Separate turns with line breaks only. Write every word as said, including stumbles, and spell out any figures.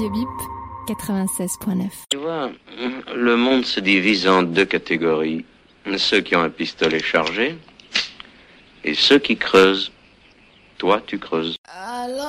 Radio Bip quatre-vingt-seize point neuf.
Tu vois, le monde se divise en deux catégories. Ceux qui ont un pistolet chargé et ceux qui creusent. Toi, tu creuses.